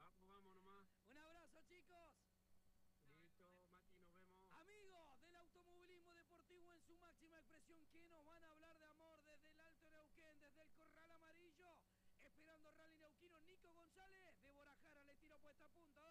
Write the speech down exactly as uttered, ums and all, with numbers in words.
Vamos, vamos nomás. Un abrazo, chicos. Listo, Mati, nos vemos. Amigos del automovilismo deportivo en su máxima expresión, que nos van a hablar de amor desde el Alto Neuquén, desde el Corral Amarillo, esperando Rally Neuquino, Nico González, Débora Jara, le tiro puesta a punta.